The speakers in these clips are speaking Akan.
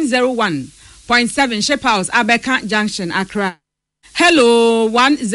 101.7 Ship House Abeka Junction Accra. Hello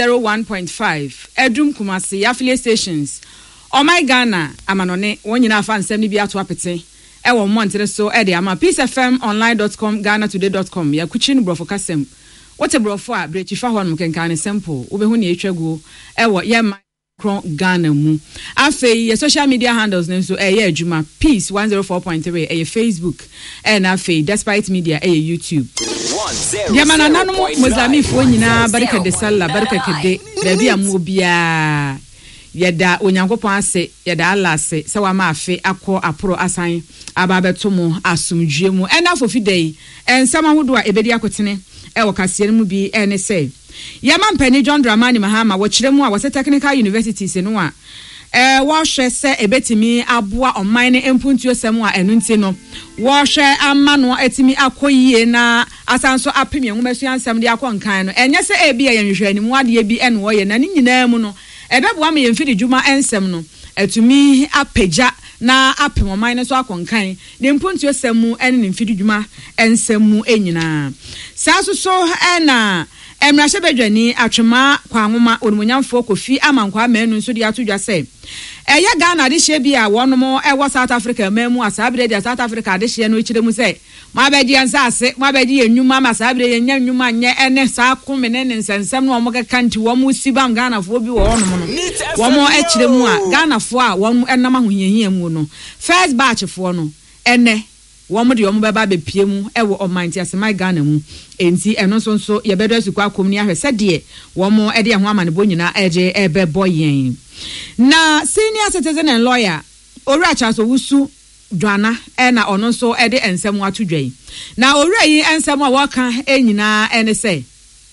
101.5 Edum Kumasi affiliate stations. Oh my Ghana amanone wonyina fan sem ni bi ato apete. E wo montre so e de ama peacefmonline.com ghana today.com ya kuchi no brofo kasem. What a brofo a brechifa ho no kenkan simple. Wo be hu ne etwago e wo ye Ghana mu. Afei your social media handles nso ye adwuma Peace 104.3 Facebook and afei Despite Media YouTube. Yamana nanu Mozambique fo nyina barika de salla barika kede baby amu bia yeda onyankopon ase yeda Allah ase se wa ma afe akọ aporo asan ababeto mu asumdue mu ena fofidei ensam ahodo a ebedi akotene e wo kase mu bi ene se Yaman Penny John Dramani Mahama wachiremu a wase technical universities no a wo hwe se ebetimi aboa online empuntuo semu a enu nti no wo hwe ama no etimi akoyie na asanso apemi enwumasu ansam de akonkan no enye se ebi ye nhwehwani mu ade bi ene wo ye na nyina mu no ebeboa me yemfidi dwuma ensem no etumi apagya na apem online so akonkan ne empuntuo semu ene ne mfidi dwuma ensemu enyina saso so ena Emrashe bedwani atwema kwa nwoma onumunyamfo kofi amankwa manu nso de atodwa se eye Ghana de hye bia wonom ewo South Africa mamu asabre de South Africa de hye no ikiremu se mabedi ansase mabedi enwuma masabre yenya enwuma nye ene sa kome ne nsensem no omokeka nti wo mu sibam Ghana fo bi wo wonom no wo mo ekiremu a Ghana fo a wo enam ahoyehia mu no first batch fo no ene womo de womo beba bepie mu ewo omanti asema Ghana mu enti eno so ye bedo asukwa akomni ahwese de womo ede ho amane bo nyina eje ebebo yen na senior citizen and lawyer Owura Charles Owusu Dwana na ono so ede ensem atodwan na owura yi ensem a waka enyina ene se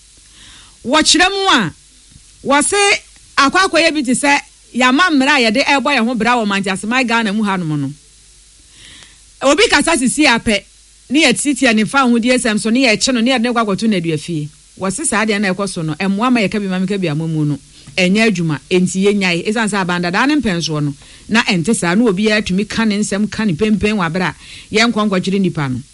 wo kiremu a wo se akwakoye bi ti se yama mmra ye de ebo ye ho bra wo manti asema Ghana mu hanom no obi kasa sisi ape ni etiti ani fa ho die sem so ni ye che no ni ye ne kwakoto na duafie wo se sa de na ekoso no emwa ma ye ka bi ma meka bi amomu no enya adwuma enti ye nyai esansa abanda da ne mpenso no na ente sa no obi ya tumi ka ne nsem ka ne pempen wa bra ye nkwankwakyiri nipa no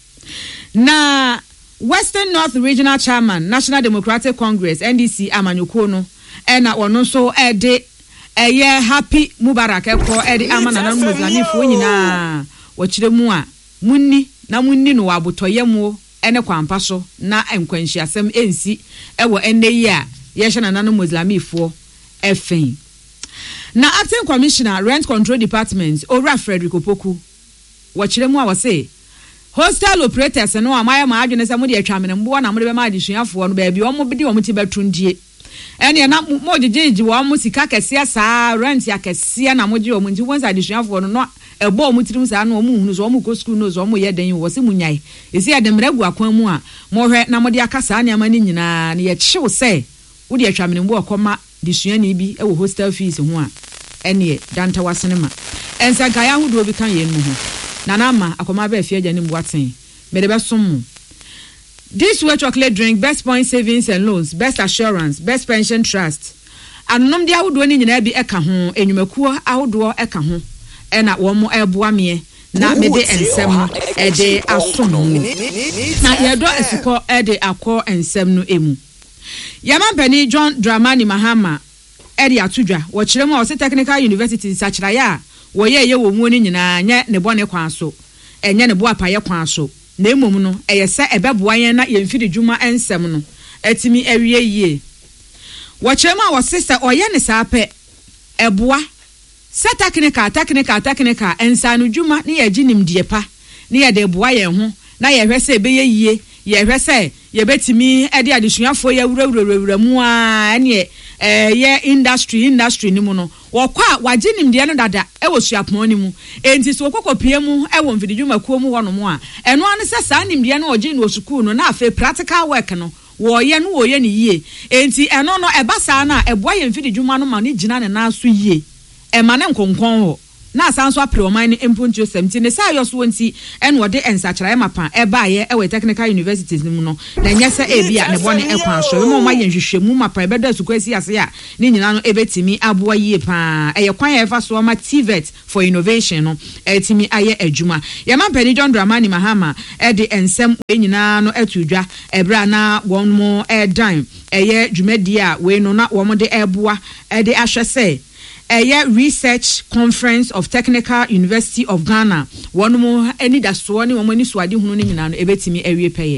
na Western North Regional Chairman National Democratic Congress NDC amanyoko no na ono so ede eye Happy Mubarak ekọ ede amana na Mozambique nyina wachiremu a munni no abotoyemu ene kwampa so na enkwanhyiasem ensi ewo eneyi a ye hye na Mozambique efen na Acting Commissioner Rent Control Department Owura Frederick Opoku wachiremu a wose hostel operators no amaya ma adwene se mo de atwamene mbo na mo de be ma adesuafo no ba bi omo bidi omo ti betundie ene na mo jejeji wo mo sika kese saa rent ya kese na mo je omo nti wonsa adesuafo no ebo omo tirim saa na omo hunu so omo go school no so omo ye dan wo se munyai esi ademregu akwan mu a mo hwe na mo de akasa ne ama ni nyina na ye kyew se wo de atwamene mbo akoma desuani bi ewo hostel fees ho a ene danta wasene ma ensa ga ya hodo bi kan ye nu ho na na ma akoma ba afia jani mboaten me de be som this way chocolate drink best point savings and loans best assurance best pension trust anom dia ahodo ni nyina bi eka ho enwumakuo ahodo eka ho na wo mo eboa me na me de ensem no de asom na yedo esiko de akọ ensem no emu Yaman John Dramani Mahama de atodwa wo kiremu a wo technical university sachiraya wo ye wo mu ni nyina nye ne bone kwan so enye ne bo apaye kwan so na emom no eyese ebeboa yen na yemfiri dwuma ensem no atimi awie yie wo kiremu a wo sister oye ne saape eboa se technical ensanu dwuma ne ye ginim die pa ne ye de boa yen ho na ye hwese ebe ye yie ye hwese ye betimi e de adesuafo ye wurawurawura mu a ne ye industry ni mu no wo kwa waginim de no dada e wo suapon ni mu enti so kokopie mu e wo mfididwuma kuo mu hono mu a eno ane se sa nim de no ogi no school no na afa practical work no wo ye no wo ye ne yie enti eno no eba sa na eboa ye mfididwuma no ma ne gina ne na so yie e ma ne nkonkon ho na asan so apre oman ne mpuntuo 17 ne sa yo so wonti en wode ensachara mapa eba ye e we technical universities mu no na nyese ebia ne bone ekwan so mo ma ye nhwehwemu mapa ebedo asukwasi ase a ne nyina no ebetimi aboa yie pa eye kwan ye fa so ma TVET for innovation no etimi aye adwuma ye ma pedi John Dramani Mahama e de ensem we nyina no atudwa ebra na won mo dan eye dwumadi a we no na wo mo de eboa e de ahwese research conference of Technical University of Ghana one more any da so ni wo mani suade hunu ni nyina no ebetimi awie peye.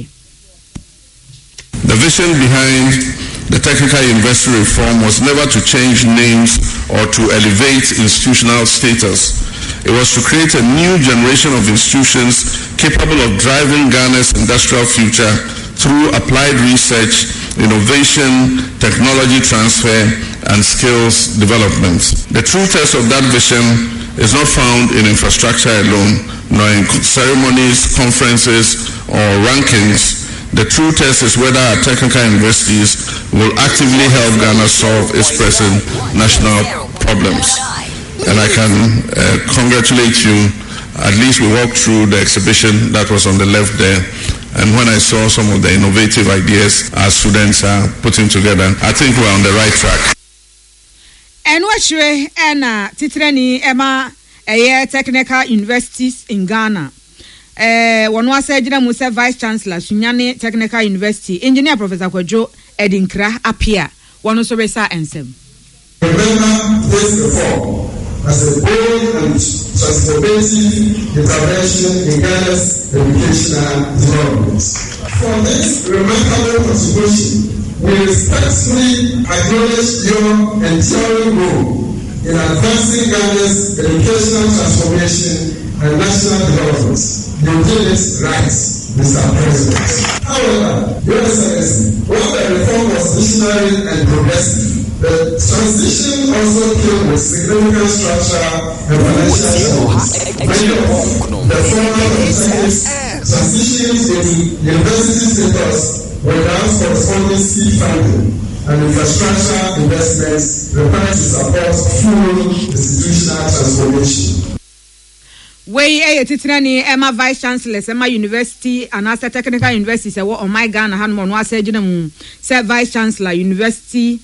The vision behind the Technical University reform was never to change names or to elevate institutional status. It was to create a new generation of institutions capable of driving Ghana's industrial future through applied research, innovation, technology transfer, and skills development. The true test of that vision is not found in infrastructure alone, nor in ceremonies, conferences, or rankings. The true test is whether our technical universities will actively help Ghana solve its present national problems. And I can congratulate you. At least we walked through the exhibition that was on the left there. And when I saw some of the innovative ideas our students are putting together, I think we're on the right track. And what's Anna Titrani Emma Technical Universities in Ghana? One was said Musa Vice Chancellor Sunyani Technical University, Engineer Professor Kojo Edinkra appear. One also resa ensem. Remember this reform as a bold and transformative intervention in Ghana's educational development. For this remarkable contribution, we respectfully acknowledge your enduring role in advancing Ghana's educational transformation and national development. You did it right, Mr. President. However, Your Excellency, while the reform was visionary and progressive, the transition also came with significant structural and financial challenges. Many of the former executives transitioning into university status were without corresponding seed funding and infrastructure investments required to support full institutional transformation. We titrani Emma Vice Chancellor Emma University and Asa Technical University say what on my Ghana Hanmon was said say Vice Chancellor University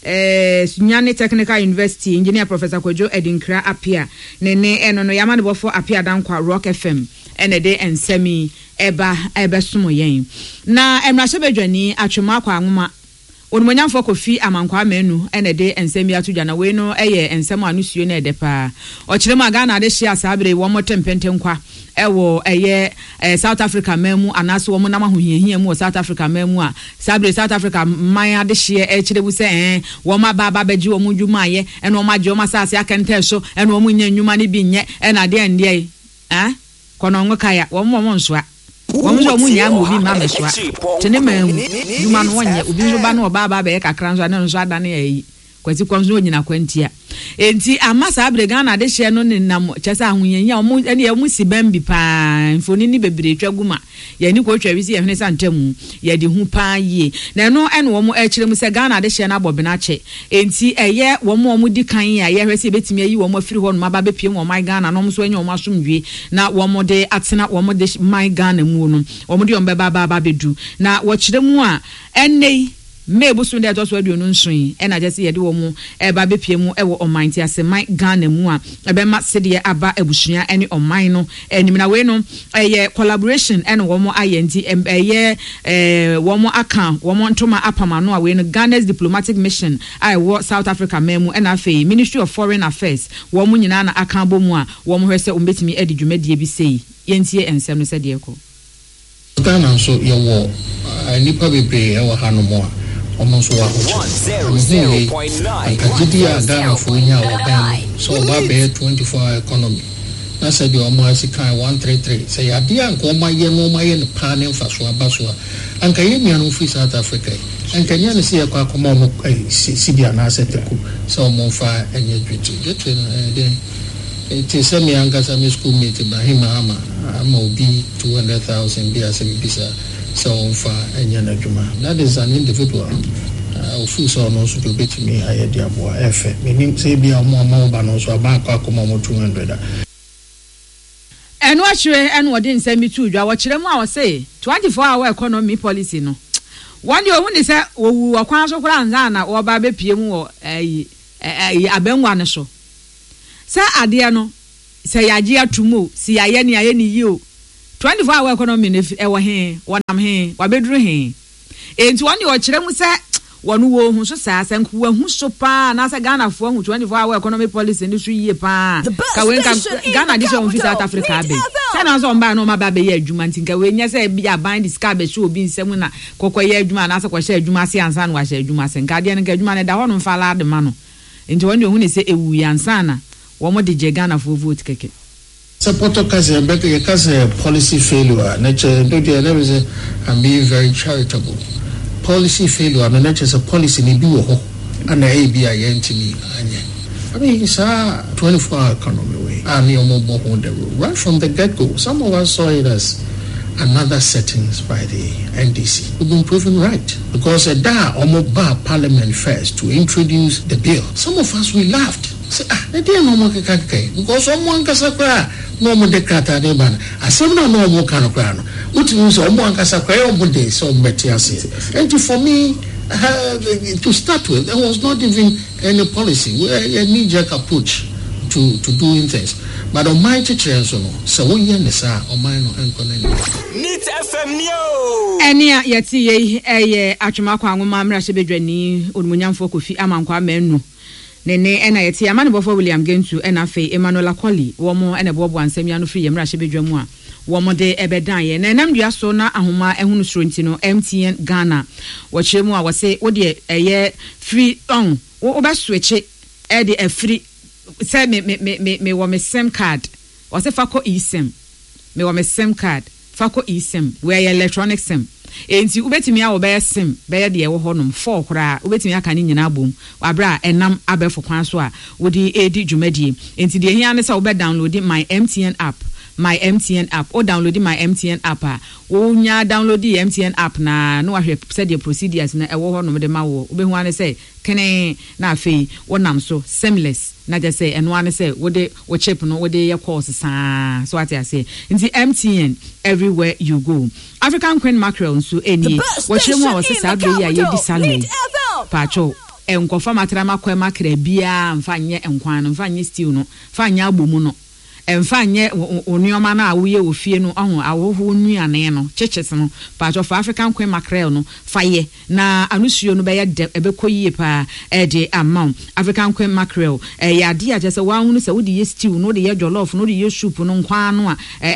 Sunyani Technical University Engineer Professor Kojo Edinkra appear nene eno no yama no for appear down kwa Rock FM ene de ensemi eba sumo yen na emra sebedwani atwema kwa nwoma onumonyam for Kofi Amankwa menu ene de ensemi atudwa na we no eye ensem anusuo na edepa okirem Ghana de hia sabere wo motempenten kwa ewo eye South Africa memu anaso wo nam ahohiahia mu South Africa memu a sabere South Africa man ade hie ekirebu se wo ma baba baji wo mudwuma aye ene wo ma je wo masase akente so ene wo munya nnwuma ne bi nye ena de ende kono ngokaya wo mo nsoa wo mo munya mo bi ma mesoa tene man dwuma no wonye obi nso ba no baba ba ye kakra nso ane nso adane yayi kwati kwanzo nyina kwantia enti amasa abre Ghana de hye no nenam kyesa ahoyanya omo ene ya mu si bambi pa mfoni ni bebre twaguma ya ni ko twawisi ya hene santamu ya de hu pa ye na no ene wo mo ekire mu se Ghana de hye na abobena che enti eye wo mo di kan ya ye hwese betimi ayi wo mo afiri ho no maba bepie wo my Ghana no so anya wo asomdwe na wo mo de atena wo mo de my Ghana mu no wo mo de ombe baba bedu na wo kire mu a ene Mebu sunde atoso aduonu nson e na jese yede wo mu eba bepie mu e wo omanti asemai Ghana mu a ebe ma sede aba abusua ene oman no enim na we no eye collaboration ene wo mu ayenti eye wo mu aka wo mu ntoma apama no a we no Ghana's diplomatic mission I wo South Africa memu ena afei Ministry of Foreign Affairs wo mu nyina na aka bomu a wo mu hwese umbetimi edi dwumadie bi sei yentie ensem no sede eko Ghana so ye wo nipa bebre e wo hanomo almost 100.9 Ghana for so about 24-hour economy. That's a almost 133. Say, I didn't go my yen panel for Swabaswa and Kayanian of South Africa. And can you see a Quacomo Sidian asset so more fire and yet it is semi Angasami school meeting by him. I'm be 200,000 BSM visa. So far, that is an individual. ofu so no so to bet me aye dia boa efe menim say bia mo ba no so aba akoma mo 200 enu ahwere enu wode nsem bi tu dwa wo kire mu a wo say 24-hour economy policy no one day ohun ni say owu okwan so kura nza na wo ba be pie mu wo abenwa ne so say ade no say yaje atumo si aye ni yi o 24-hour economy ne ewo he wonam he wabeduru he enti one day wo kire mu say wonu wo hu so saa sanku wa hu so pa na sa Ghana fo hu 24-hour economic policy ndi so yie pa ka we nka Ghana di so hu South Africa be say na so mba no ma ba be ye adwuma ntinka we nya say bia ban di ska be so obi nsem na kokoye adwuma na sa ko hye adwuma se ansa na wa hye adwuma se nka de nka adwuma ne da ho no mfa la de ma no enti wonu hu ne say ewu yansa na wo mo de je Ghana fo vote keke support kaze beke kaze policy failure na che do de na say I'm being very charitable. Policy failure no not just a policy ni bi wo ho ana e bi a yentimi anye I mean it's a 24-hour economy way and you mo on the road right from the get-go. Some of us saw it as another settings by the NDC. We've been proven right because da omo ba parliament first to introduce the bill. Some of us we laughed say they didn't know because someone kasakra no mo declare de ban asem na no mo kan kra no what means omo kasakra e omo dey so metiase. And for me to start with there was not even any policy a knee-jerk approach to doing things. But on my teachers so we yen sa on my no enkonani Neat FM neo enia yeti ye atwema kwa nwoma mra sebedwani onumunyamfo Kofi Amankwa menu nene ena yeti amane bofo William Gentu ena fe Emmanuel Akoli wo mo ena bobo ansem ya no free mra sebedwamu a wo mo de ebedan ye na namdua so na ahoma ehunu suro ntino MTN Ghana wo kyeremu a wo se wo de eye free on wo be switch e de a free say me wo me SIM card o se fa ko eSIM me wo me SIM card fa ko eSIM we electronic SIM enti ubetimi a wo be SIM be de wo honom 4 kora ubetimi aka ni nyina abom wabra enam abefo kwan so a wo di edi dwumadie enti de hia ne se wo be download my MTN app or download my MTN app wo nya download the MTN app na no ahwe said the procedures na ewo honom de ma wo obehu ane say kene na afei wonam so seamless na just say eno ane say wo de wo chip no wo de ye course sa so what I say nti MTN everywhere you go. African Queen Mackerel nso eni wo chiremu a wo se sa do ya ye di salad pacho enkofa matrama kwa makra bia mfa nye enkwan no mfa nye stew no mfa nye agbomu no emfa nye onioma na awoye ofie no aho awoho nuane no chechese no part of African Queen Mackerel no faye na anusuo no be ye ebekoyie pa de amount African Queen Mackerel ya de a jese wa hunu se wo de ye stew no de ye jollof no de ye soup no nkwa no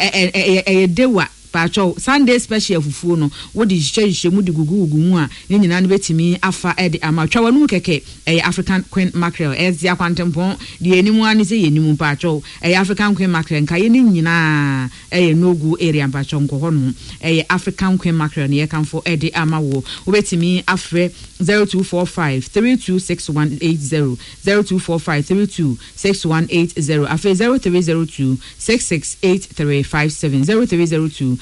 a dewa pacho Sunday special fufuo no wo de hye mu de gugu mu a ne nyina no betimi afa de amatwa wanu keke African Queen Mackerel ezia kwantempon de enimu ani se yenimu pacho African Queen Mackerel nka ye ne nyina nogu area pacho nko no African Queen Mackerel ne ye kanfo de amawo wo betimi afre 0245 326180 0245 326180 afre 0302 668357 0302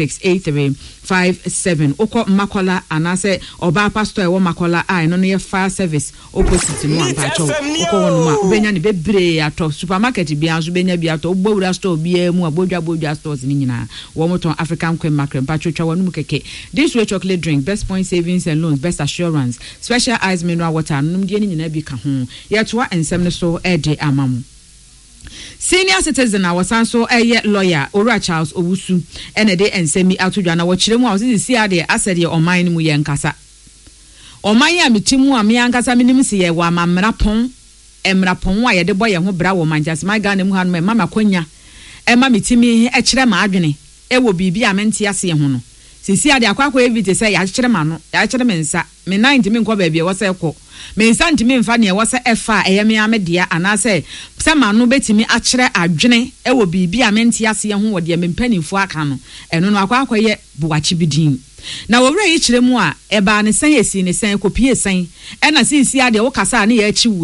668357 oko makola anase oba pastor ewo makola no ye fire service opposite no ampacho oko wonu ma ubenya ne bebre ato supermarket bia nso benya bia ato gbowura store bia mu abodwa stores ni nyina wo moton African Queen Mackerel pacho twa wonu keke this way chocolate drink best point savings and loans best assurance special ice mineral water num die ni nyina bi ka ho ye toa ensem ne so de amamu. Senior citizen I was also a lawyer Ora Charles Owusu ene de ensemi atodwa na wo kyeremu a osisi ade asede oman mu ye nkasa oman ya metimu a me ankasa menim se ye wa mamrapon emrapon a ye de boye ho bra wo manjas my Ghana mu hanu mama konya ema metimi e kyere ma adwene e wo bibi a mente ase ho no sisi ade akwakwa evite se ya kyere ma no ya kyere me nsa me 90 me nkɔ ba bia wo se kɔ me nsa ntimi mfa ne wo se efa eye me amedia anase se ma no betimi a kyere adwene e wo bibi a mente ase ho wo de me mpanimfo aka no eno no akwakwa ye buwachi bidin na wo wura yi kyere mu a eba ne san esi ne san kopie san e na sisi ade wo kasa na ye akyi wi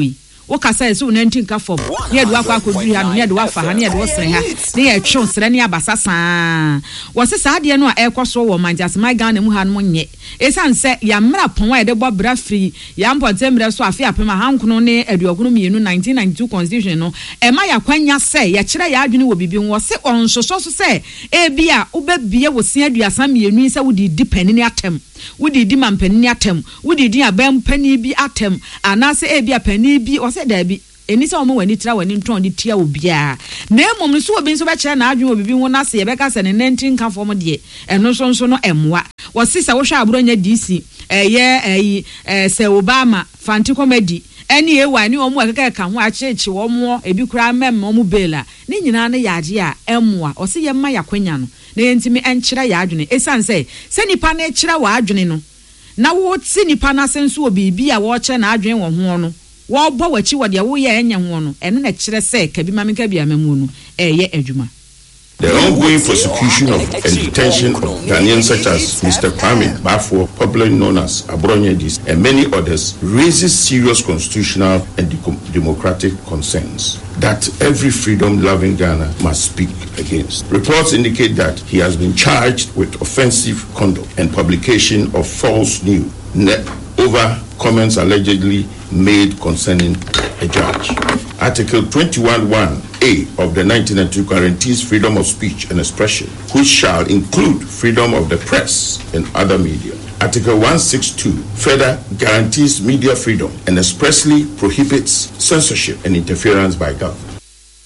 wo kasa so 19 ka form ne yɛde wakɔ akɔduru ha no ne yɛde wafa ha ne yɛde wɔsere ha ne yɛtwe sere ne abasa saa wɔse saa de no a ɛkɔ so wɔ mantiasema Ghana mu ha no nyɛ esan sɛ yamra pon a yɛde bɔ bra free yampɔtembre so afi apem ahankono ne aduokono mienu 1992 constitution no ɛma yakwanya sɛ yɛkyerɛ yɛ adwene wɔ bibi wɔ se ɔnsoso so sɛ ebi a wobɛbie wɔ se aduasa mienu sɛ wodi di panini atem wodi di mampanini atem wodi di abam pani bi atem anase ebi a pani bi ɔsɛ daabi eni sɛ ɔmo wani tra wani ntɔn de tia obia na emom no so obi nso bɛkyerɛ na adwene wɔ bibi ho na se yɛbɛka sɛ ne 19 ka fɔm deɛ ɛno nso no ɛmoa wɔse sɛ wohwɛ aburo nya DC sɛ Obama fanti comedy ɛne ewa ne ɔmo akeka ho akyekye wɔmo ebi kura mem ɔmo bela ne nyinaa ne yaade a ɛmoa ɔse yɛma yakwanya no na yɛntimi ɛnkyerɛ yɛ adwene esan sɛ nipa na ɛkyerɛ wɔ adwene no na wo ti nipa na senso wɔ bibi a wɔkyerɛ na adwene wɔ ho no wɔbɔ wachi wɔ de wo yɛ enya ho no ɛno na kyerɛ sɛ kabi mameka bi amamu no ɛyɛ adwuma. The ongoing prosecution of and detention of Ghanaians such as Mr. Kwame Bafo, popularly known as Abronyedis, and many others raises serious constitutional and democratic concerns that every freedom-loving Ghana must speak against. Reports indicate that he has been charged with offensive conduct and publication of false news over comments allegedly made concerning a judge. Article 21(1)(a) of the 1992 guarantees freedom of speech and expression, which shall include freedom of the press and other media. Article 162 further guarantees media freedom and expressly prohibits censorship and interference by government.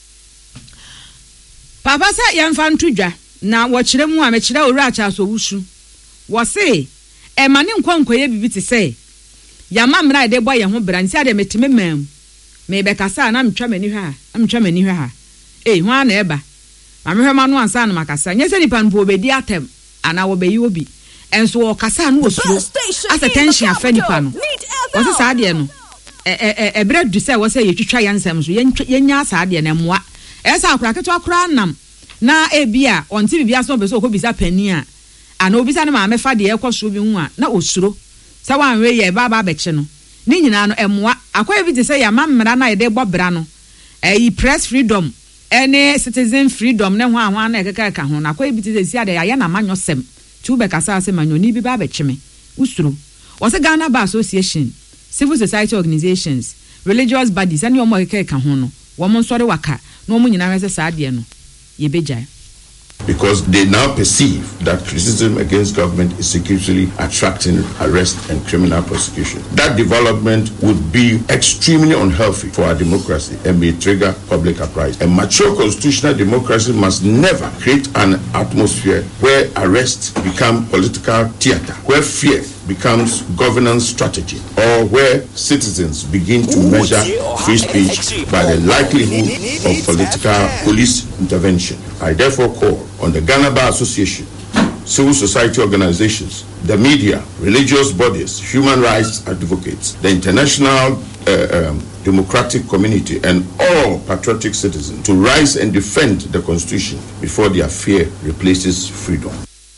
Papa sa yamfa ntudwa na wɔkyerɛ mu a mekyerɛ owura achaso wusu. Wɔse emane nkwankoye bibi te sɛ yama mra de bɔ yɛ ho bra nsi ade metime mam me be kasa na metwa mani hwa ha ho ana eba ma mehwe ma no ansa na makasa nyɛ sɛ nipa no obedi atem ana wo beyi obi enso wo kasa no osuro asa tension afa nipa no wo se saa de no ebra du sɛ wo sɛ yɛtwitwa yansam so yɛnya saa de na moa ɛsa akora keto akora nam na ebia onti bibia so beso okobisa pani a ana obisa ne ma mefa de ɛkɔ so bi hu a na osuro sɛ wanwe yɛ baba bɛkye no ni nyina no ɛmoa akoya bi te sɛ ya mamra na yɛde bɔ bra no press freedom ɛne citizen freedom ne ho ahwa na ɛkeka ka ho na akoya bi te sɛ sia de ya na manyosɛm tu be kasa sɛ manyoni bi ba bɛkye me usuro wɔsɛ Ghana Bar Association, civil society organizations, religious bodies ɛne ɔmo ɛkeka ka ho no wɔmo nsɔre waka na ɔmo nyina hwɛ sɛ saa de no yɛbɛgyae. Because they now perceive that criticism against government is secretly attracting arrest and criminal prosecution. That development would be extremely unhealthy for our democracy and may trigger public uprising. A mature constitutional democracy must never create an atmosphere where arrests become political theater, where fear becomes governance strategy, or where citizens begin to measure free speech by the likelihood of political police intervention. I therefore call on the Ghana Bar Association, civil society organizations, the media, religious bodies, human rights advocates, the international democratic community, and all patriotic citizens to rise and defend the Constitution before their fear replaces freedom.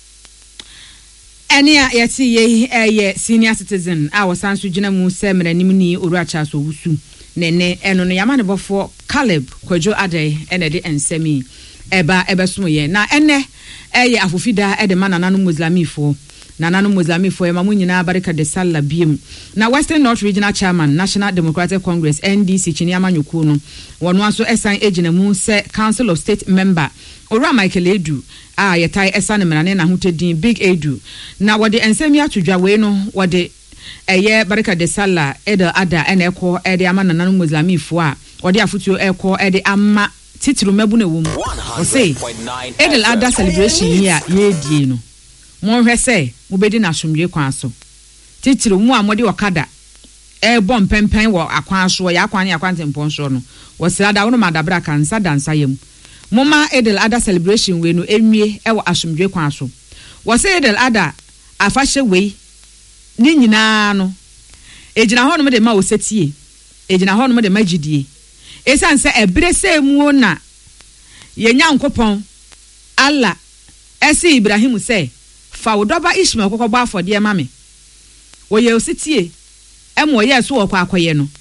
Enia yati ye senior citizen a wasanso gina mu se mranim ni Oruacha so wusu nene eno no yama ne bofo Caleb Kwadwo Adai ene de ensemi eba ebeso ye na ene eye afofida ede manana no muslimifo e mamu nyina barika de salla biem na Western North Regional Chairman National Democratic Congress NDC chini amanyuku no wono aso esan egina mu se Council of State member Ora Michael Edu a yetai esane menane na hotedin Big Edu na wode ensemi atudwa we no wode eye barika de salla Edel Ada ene ekọ ede ama nananu muslimifo a wode afutuo ekọ ede ama titru mabu na wom o say Edel Ada celebration here ye die no mo hwe say mo bedi na asomdwe kwan so titru mu a mode okada bom pempen wo akwan so ya akwan ne akwan tempon so no wo sira da wono madabra kansa dansa yam Moma Edel Ada celebration we no enwie e wo asomdwe kwan so wo say Edel Ada afahye we ni nyina no ejina ho no de ma wo setie ejina ho no de magidie esan se ebre se mu na ye nyankopon Allah esi Ibrahim se fa wo doba Ishmael kokobọ afode ma me wo ye osetie em wo ye so wo kwa akoye no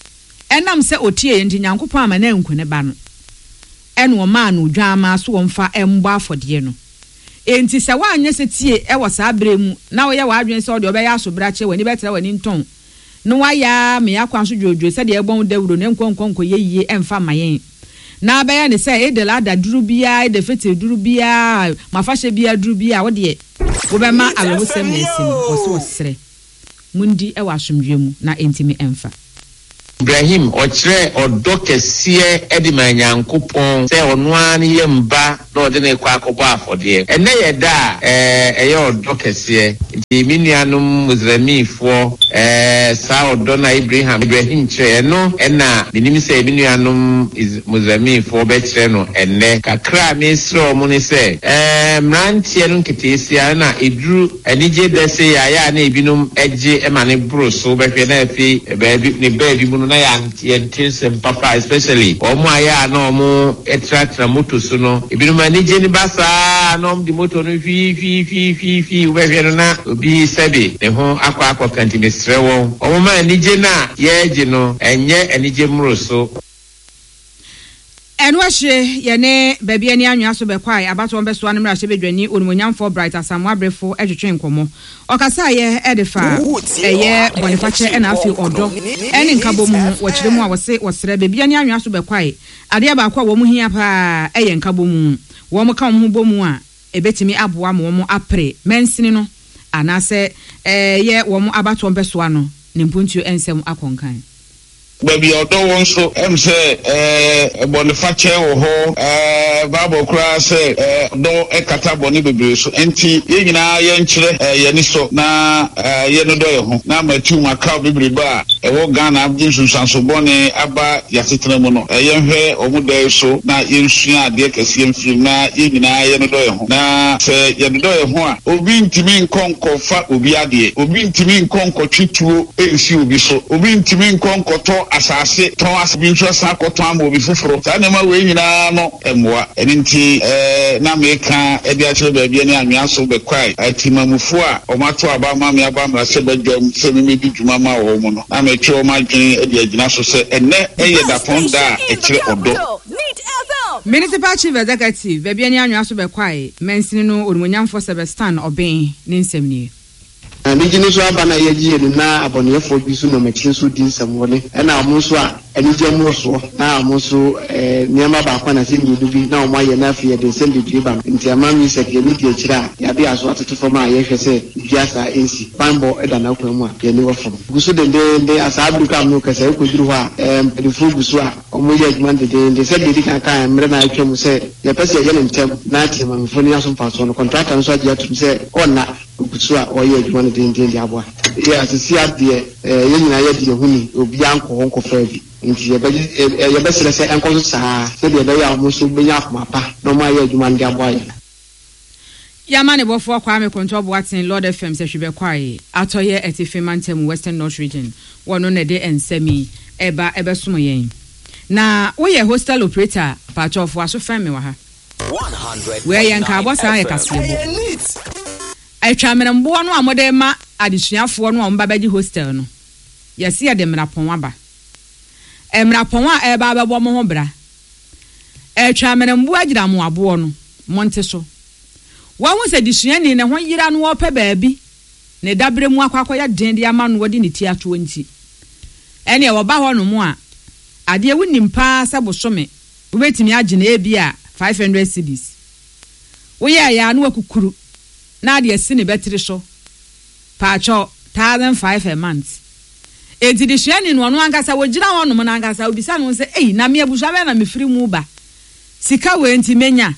enam se otie nti Nyankopɔn ama na enku ne ba no ene o ma no dwama so womfa embo afode no enti se wa anye se tie e wo sa abremu na wo ye wa adwen se o de obeya asobrache wani betra wani nton no wa ya me yakwa so dwodwo se de egbon dawuro ne nkonkonko yeyiye emfa mayen na beya ne se e de lada duru bia e de fete duru bia mafahye bia duru bia wo de wo be ma awehosem na esim wo so sere mundi e wa asomdwemu na entimi emfa Ibrahim ochre odokesiye edima Nyankopon se onwa ne yemba na ode ne kwa akọbọ afọde ene yeda eye odokesiye jiminuanum Muslimifo sa odo na Ibrahim kire no ena minim se iminuanum Muslimifo be kire no enne kakra mesro mu ne se mrantie no nketiesia na eduru anije dese ya na ebinum eje ema ne broso be hwe na afi ne baby mu na yantiensem papa especially omo aya na omo etratra moto so no ebinum anije ni basa na om di moto no fi we na obi sebe ne ho akwa kanti mesre won omo ma anije na yeje no enye anije mroso enwahye yene baby ani anwa so bekwai abato mbeso anum ra shebedwani onumonyamfo bright asamwa brefo edwetwe nkomo okasa ye edifa eye bonifache ena afi odo eni nkabomu wachiremu a wosere baby ani anwa so bekwai ade ba kwa wo mu hia pa eye nkabomu wo mu ka mu bomu a ebetimi aboa mo mo apre mensini no anase ye wo mu abato mbeso ano ne mpuntuo ensem akonkan baby odo won so em say bonifache wo ho babo kura say do ekata boni bebre so enti ye nyina ye nkyere ye ni so na ye no do ye ho na matu maka bebre ba wo Ghana abdinsu sanso boni aba yasetena mu no ye hwe omuda so na ye nsua ade kase mfiri na ye nyina ye no do ye ho na se ye do ye ho a obi ntimi nkonko fa obi ade obi ntimi nkonko twituo ensi obi so obi ntimi nkonko to asase ton asbinso sa koto am obi foforo sa na ma we nyina no emwa enti na meka e dia chere ba bia ni anwa so be kwai atimamufo a o mato aba ma me aba mra se badwam se me di dwuma ma wo mu no na me twe o ma dwen e dia gina so se enne eye da fonda e chere odo Municipal Chief Executive baby ani anwa so be kwai mensini no onumonyamfo Sebastian Oben ne nsemnie Nijini so aba na yeji na abonefo bi so no machine so din samwole na amonso a anije moso na amonso niama ba kwa na se nyidu bi na omo aye na afie de se de driba nti amami se ke ni de kira ya bi aso atoto fo ma ye hwese biasa ensi bambo eda na kwa mu a ye ni wo fo guso de asa abruka mu ka se ko duru ho a perifu guso a omo ye adman de se de kan kan mre na atwem se ye pese ye ne ntem na atima mfo ni aso paso no contractor nso agi atum se onna guso a oye adman de aboa ye asisi ade ye nyina ye de huni obi anko honko fa bi nti ye be sele se enko so saa se de be ya mo so be ya mapa no ma ye adwuma ndi aboa ye ya mane bofo kwa me control boatin Lord FM se hwebe kwai atoye etife mantem Western North Region wono ne de ensemi eba ebesom yen na wo ye hostel operator patchofo aso fan me wa ha 100 we yen ka bosa ye kasebo Aitwamenembo no amode ma adesuafo no omba baji hostel no yesi ya de mrapon aba emrapon a eba abebo mo ho bra Aitwamenembo agira mo abo no monte so wa hu se disuani ne ho yira no ope baabi ne dabre mu akwakoya den de ama no wodi ne ti ato nti ene e woba ho no mu a ade wunim pa se bosome wo betimi age na ebi a 500 cedis wo ya no akukuru na de asine betri so paacho 1,500 a month enti disuani no no angasa wo gira ho no mo na angasa obisa no se na me abusa be na me firi mu ba sika we enti menya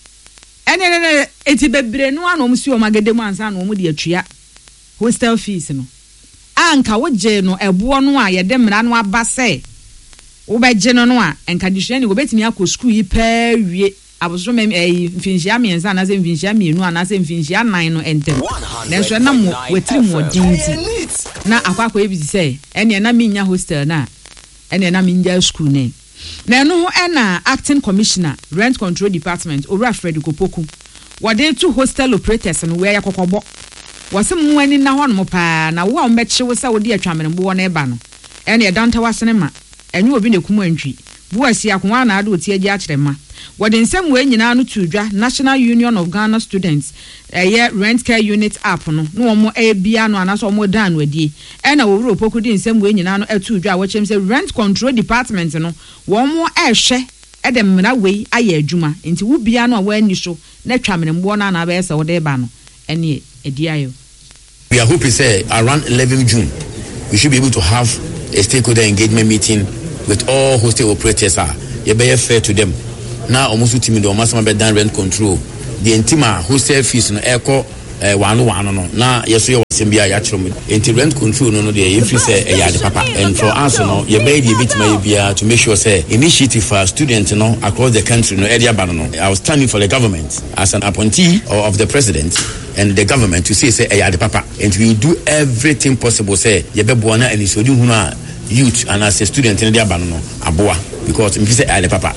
ene eti bebre no anom si o magede mu ansa no mu de atua hostel fees no anka wo je no ebo no a ye de mra no aba se wo be je no a enka disuani wo betimi akọ school yi pa wie aboso me mfinhia mienza na se mfinhia mienu ana se mfinhia nan no entem nenso na mo wetiri mo dinti na akwakọ ebisi se ene na minya hostel na ene na minya school ne na no na acting commissioner rent control department Owura Fred Kopoku wade to hostel operators no we yakokobo wase mu ani na ho no pa na wo a ombeche wo sa wo di atwamenbo wo na eba no ene e danta wasene ma enyu obi ne kumu antwi buasi akonwa na ade otie agi akyerema wode nsem we nyina no tudwa National Union of Ghana Students rent care unit app no wo bia no anaso mo dan no adie na wo wuro poku di nsem we nyina no atudwa wo chem se rent control department no wo mo ehwe de mmena wei aye adwuma nti wo bia no a wo ani so na twamenembo na na ba se wo de ba no ene edi ayo. We are hoping say around 11 June we should be able to have a stakeholder engagement meeting with all hostel operators. You be fair to them. Now almost 2 million almost be done rent control. The intima hostel fees no echo one no. Now yes we Sembia yachrom. Inti rent control no the if you say the papa. And for us no you be the bit may to make sure say initiative for students no across the country no area ban no. I was standing for the government as an appointee of the president and the government to say the papa, and we do everything possible say you be born and so do youth and as a student in the abano aboa because if you say the papa.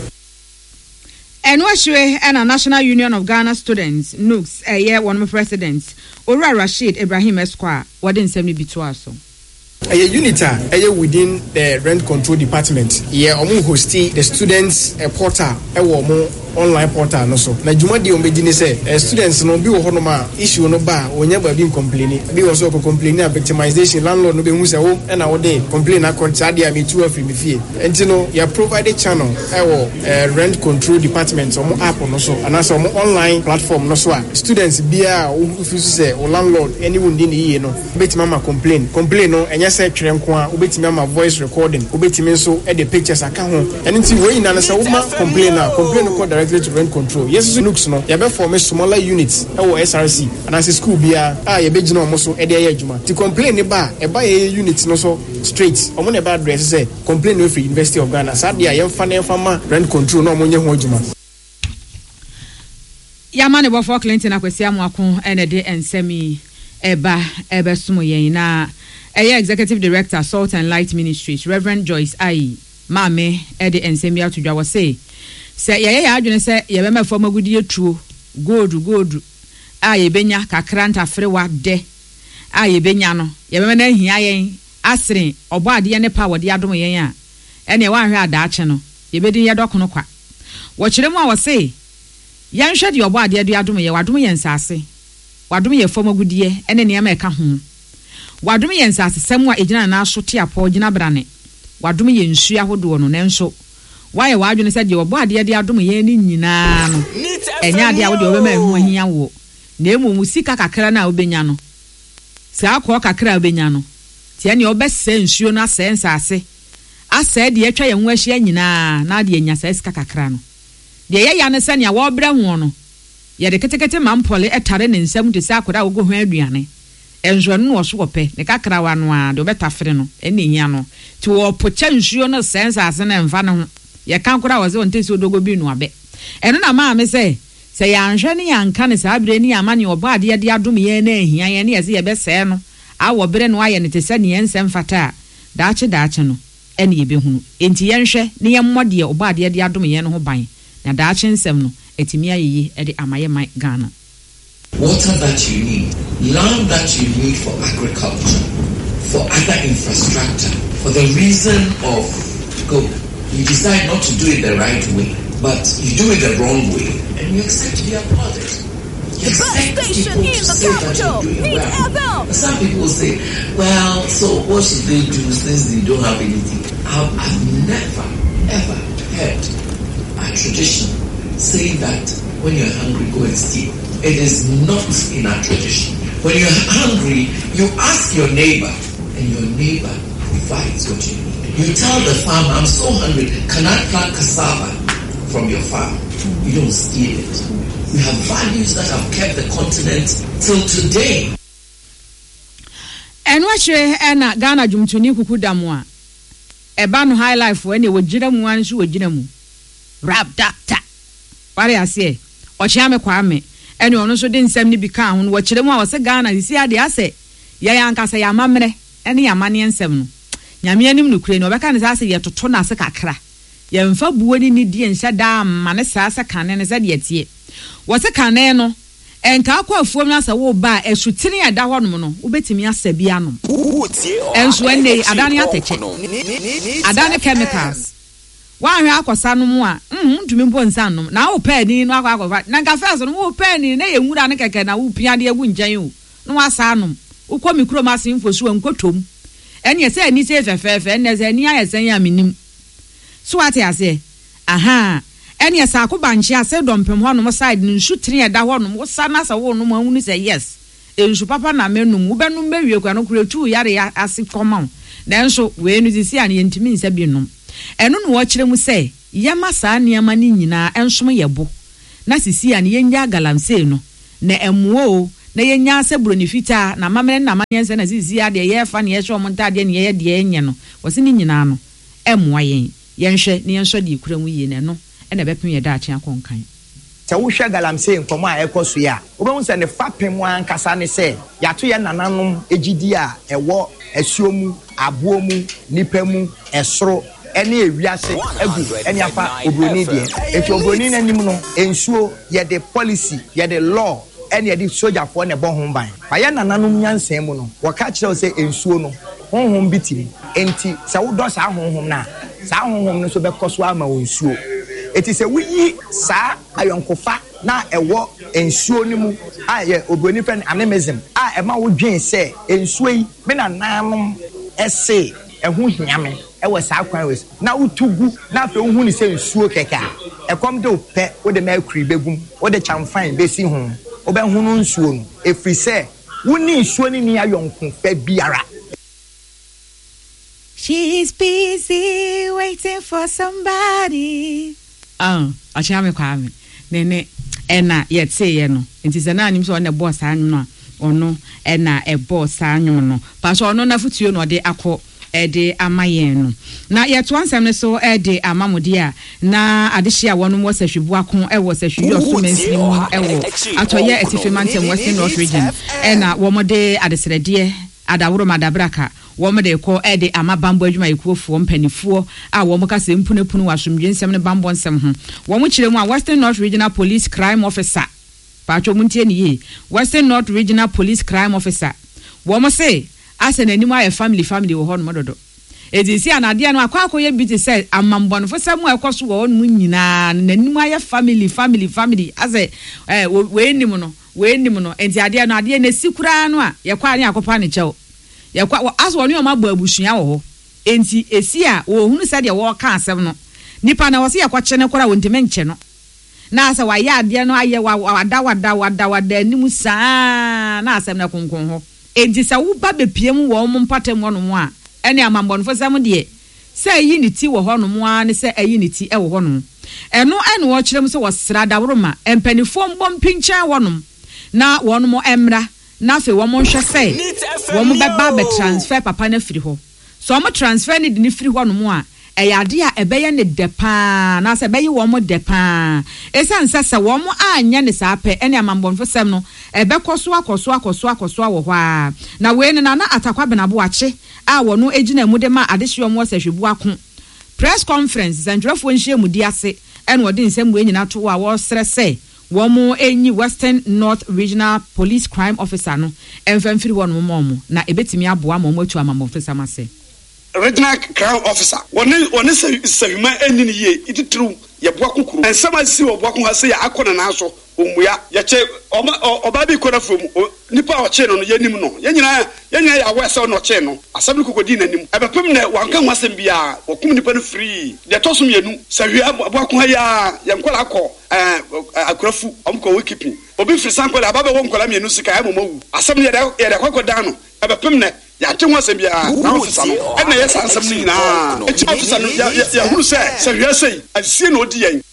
And washwe and a National Union of Ghana Students NUGS one of presidents Ora Rashid Ibrahim Esquire what in semi bitwaso a unita within the rent control department host the students portal online portal no so na juma di ombedi say students no bi wo hono ma issue no ba onya ba bi complain bi wo so ko complain na victimization landlord no be hu say wo na wo dey complain account sadia me tu afri me fie enti no ya provide channel rent control department omo app no so and so online platform no so students bia wo fi say o landlord anyone din yi no betima ma complain no enya say twere nko a obetima ma voice recording obetimi so e the pictures aka ho enti we na say wo ma complain ko directly to rent control. Yes, looks no. You form a smaller units. SRC and as a school bia you be no so e dey adwuma. To complain about a unit no so straight. Omo about address say complain no free University of Ghana. Sadia yem fa rent control no omo nye ho adwuma. Yamane bofo Clinton akwesi amwako ene de ensemi eba sumo yen na executive director Salt and Light Ministries Reverend Joyce Ayi Mame ede ensemi atudwa wo say say adwene say ye be mafo magudi etuo gold ye benya kakra ntafrewa de ye benya no ye be na hia yen asere obo ade ne pa wode adom yen a ene wa hwe adaache no ye bedin ye dokono kwa wo kiremu a wo say yan hwe de obo ade de adom ye wadom yen sase wadom ye fo magudi ene ne ma eka ho wadom yen sase semu a ejina na aso te apo gina brane wadom ye nsu ahodo no nenso why wadwene said you obo ade de adom ye ni nyina no enya ade a wo de obema hu ahia wo na emu musika kakra na obenya no sa akọ kakra obenya no tie ne obese nsuo na sense ase asa de atwa ye hu ahia nyina na de enya sa sika kakra no de ye ya ne se ne wo bra hu no ye de ketekete mampole etare ne nsam de sa akọda wo go hu aduane enjo no wo so wope ne kakra wa no a de obetafere no ene hia no ti wo pocha nsuo no sense ase na mfa no ye kan kura waze wonte so dogo bi no abe eno na ma me say ya anhwe ne yanka ne sa abre ni amane obo ade de adom ye na ahia ye ne ye se ye be se no awo bere no aye ne te se ne ensem fata daache no ene ye be hunu enti ye nhwe ne ye mmode obo ade de adom ye no ho ban na daache nsem no etimi ayeyi e de amaye man Ghana. Water that you need, land that you need for agriculture, for other infrastructure, for the reason of you decide not to do it the right way, but you do it the wrong way, and you expect to be applauded. You expect people to say that you're doing well. Some people say, well, so what should they do since they don't have anything? I've never, ever heard a tradition saying that when you're hungry, go and steal. It is not in our tradition. When you're hungry, you ask your neighbor, and your neighbor provides what you need. You tell the farmer, I'm so hungry, can I plant cassava from your farm? You don't steal it. We have values that have kept the continent till today. And what you and Ghana Jumtuni Kukudamwa Eba no high life when you would jiramu and she would jiramu. Rap that ta. What I say, or Chame Kwame, and you also didn't send me become what Chiremo was a Ghana, you see, I say, Yayanka say, Yamamre, any Yamani and seven. Yamianim no crane, or can say yet to turn as a cacra. Yamfa buoni ni di and shut down, Manessa can and said yet ye. Was a caneno, enka akwa afuom na sa wo ba esutene ada hɔ nom no wobetimi asa bi anom enso ene adane ateche adane chemicals wan hwe akosa no mu a ntumi mbo nsa nom na wo pa ni no akwa na nka first no wo pa ni na ye nwura ne keke na wo pia de agu njan o no asa anom ukọ mikro masin fosu enkotom ene se ani se fefefe ene se ani ayesen ya minim so ate ase aha ene se akoba nchi ase dompem ho no side nsu tiri eda ho no wo sa na sa wo no mahunu se yes ensu papa na menum wo benum bewie kwa no kuretu yare ase koma na enso we nu sisi an yentimi nsa bi nom eno no wo kire mu se yema saa niama ni nyina ensom yebo na sisi an yenya galamse no na emuo na yenya asebro ni fita na mamene na manyense na sisi ade ye fa na ye hwe omonta ade ne ye de enye no wose ni nyina no emwa yenhwe ne yenso de ikura mu yie ne no ena bepem ye da akyen akonkan se wo hwe galamse nkomo a ekoso ya obehu se ne fapem ankasa ne se yato ye nananom ejidi a ewo asuomu abomu nipemu esoro ene ewiase agu ene afa obroni de eti obroni nanim no ensuo ye de policy ye de law ene ye de soldier for ne bon ban fa ye nananom nyansen mu no waka kire se ensuo no honhom bitimi enti se wo do sa honhom na sa honhom no so be koso ama ensuo eti se wuyi sa ayonkofa na ewo ensuo ni mu a ye obroni fen animism a ema wo dwen se ensuo yi me na nanom ese ehu hiame ewe sa kwan wes na utugu na fe hu ni se ensuo keka ekom de ope wo de makuri begum wo de chamfan besi hu wo be hu no nsuo no efri se woni nsuo ni ayonkofa biara. She's busy waiting for somebody. Achame kwame nene ena yetse ye no enti se na anim so na boss anyu no ono ena e boss anyu no pa so ono na futuo no de akọ ede amayen no na yeto ansem ne so ede amamode a na adehye a wono mo sahwebu akon e wo sahwebu so mensini mu e wo atoye etifemantem Western North Region ena wo mo de adesrede adaworo madabraka wo mo de ko ede amabambo adwuma yekuofo mpanifuo a wo mo ka se mpunepunu wasomdwe nsem ne bambo nsem ho wo mo kire mu a Western North Regional Police Crime Officer pacho muntie ni ye Western North Regional Police Crime Officer wo mo se ase na nimu aye family wo ho no mododo edisi anade no akwakoye biti se amambon fo samu ekoso wo no nyina na nimu aye family ase we nim no enti ade no ade na sikura no a ye kwa ne akopa ne chew ye kwa aso no ma bo abusua wo ho enti esi a wo hunu se de wo ka asem no nipa na wo se ye kwa che ne kora wo ntime nche no na ase wa ya ade no aye wada nimu saa na asem na konkon ho enti sa wo ba bepiem wo mo mpatem wo no a ene amambon fo sam de se yi ni ti wo ho no a ne se ayi ni ti e wo ho no eno ene wo kyerem se wo sra daworoma empanifo mbom pincha wo no na wo no mo emra na fe wo mo hwe se wo mo beba be transfer papa na firi ho so mo transfer ni de ni firi ho no a eyade a ebeye ne depa na se beye wo mo depa esan sese wo mo anya ne sa pe ene amambon fo sam no ebe koso akoso wo ho a na we ne na atakwa benabo ache a wo no ejina mu de ma adehye mo sahwebu akon press conference zanjrafo nhie mu di ase ene wodi nsem we nyina to a wo sere se wo mo enyi Western North Regional Police Crime Officer no emfamfiri wo no mo na ebetimi aboa mo atu amambon fo sam ase Regional Crime Officer woni sahuma eni ni ye ititru ye boa kokuru ensama si wo boa ko ha se ya akona na so omuya ye che oba bi kora fom nipa o che no ye nim no ye nyina ya wese no che no asabri kokodi na nim ebepem na wanka nwasem bia wokum nipa no free de tosum yenu sahua boa ko ha ya nkola akọ akorafu omko wikipi obi free sankola ababe wo nkola mienu sika ya momawu asem ye de kwakoda no ebepem na ya twa nwasem bia na ofisa no ena ye sansem ni na eti ofisa no ya huru se sahua sei asie no odi yen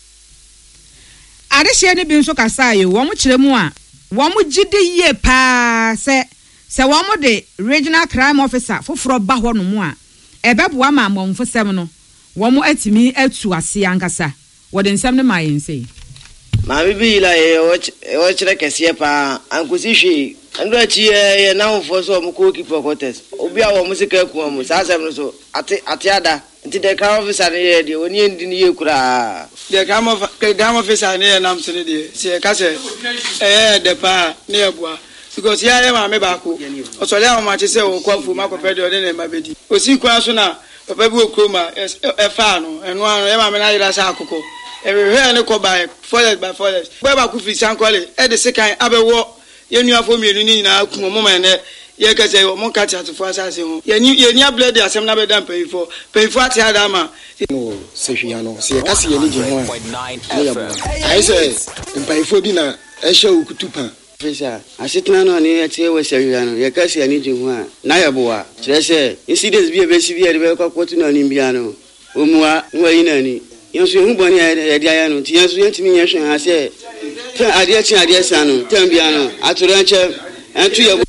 adehye ne bi nso kasaye wo mo kyeremu a wo mo gide yie pa se wo mo de Regional Crime Officer foforo ba ho no mu a ebeboa ma amomfo sem no wo mo atimi atu ase ankasa wo de nsem ne ma yense ma bibi la wo kyere kese pa ankosi hwe ando achi ye na ho so mo ko keep quarters obi a wo mo sika ku mo sa sem no so ate ada nti the crown officer ne de oni ndi ne yekura the crown officer ne nam so ne de se ka se de pa ne eboa because ya ya ma me ba ko osole am ma che se o kwafu ma papa de ode ne ma bedi osi kwa so na papa bi okroma e fa no eno anu ya ma me na yira sa akoko e we ne ko by forest ba ku fi sankole e de sekan abewo yenu afo mienu ni na ku mo ma ne ye ka say mo ka chat fo asase ho ye ni ablade asem na be dan payfo ati ada ma no se hwia no se ka se ye ni je ho ai se payfo bi na e hye okutupa Fisa, asitna no ni ati we sehwia no ye ka se ni je ho a na ye boa kire se incidents bi e be si bi e be kwakotu na ni bia no omua nwa yi na ni yenso hu boni e dia ya no ti yenso yentimi ye hwe ha se ade sa no tambia no atoro anche antu ye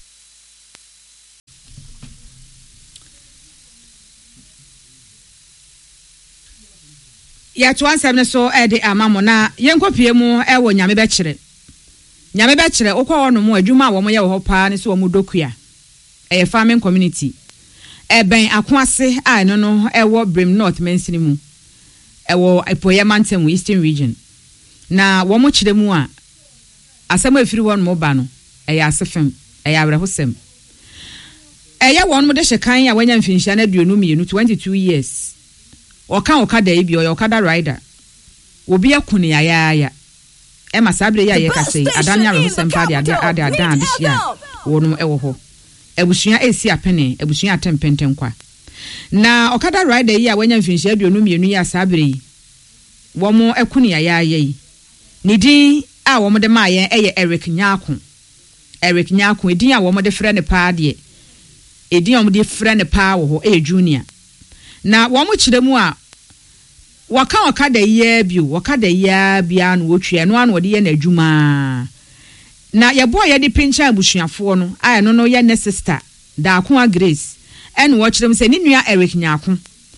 ya to ansem ne so e de amamo na yenkopie mu e wo nyame be kire okwa wono mu adwuma wo mo ye wo pa ne so wo mu dokua e farming community e ben akoase a no e wo Brim North Mansini mu e wo Epoye Mountain Eastern region na wo mo kire mu a asem afiri won mo ba no e ya asefem e ya abrehosem e ya won mo de hyekan a wanya mfinhia na 22 years okada ibi okada rider obi akune ya e masabre ya kase adanya ro sempa de adan de hia wonu e wo ho ebusua esi apene ebusua atempenten kwa na okada rider yi a wanya mfinhia 22 ya sabre yi wo mo akune ya yi ni din a wo mo de ma ye e Eric Nyako edin a wo mo de frɛ ne pa de edin a wo mo de frɛ ne pa wo ho junior na wo mo kire mu a waka da ye bio wakada ya bia no wotwe no anu de ye na adwuma na ye boy ye de pincha abusuafo no aye no ye ne sister da akwa Grace en wo kire mu se ni nua Eric Nyako